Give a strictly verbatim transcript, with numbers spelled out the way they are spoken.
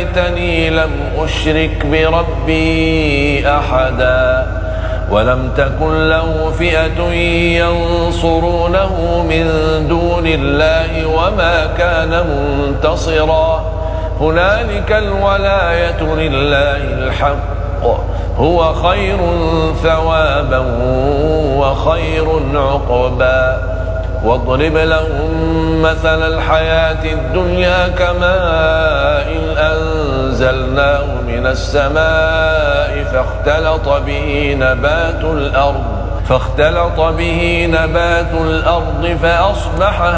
ليتني لم أشرك بربي أحدا ولم تكن له فئة ينصرونه من دون الله وما كان منتصرا هنالك الولاية لله الحق هو خير ثوابا وخير عقبا واضرب لهم مثل الحياة الدنيا كماء أنزلناه من السماء فاختلط به نبات الأرض فاختلط به نبات الأرض فأصبح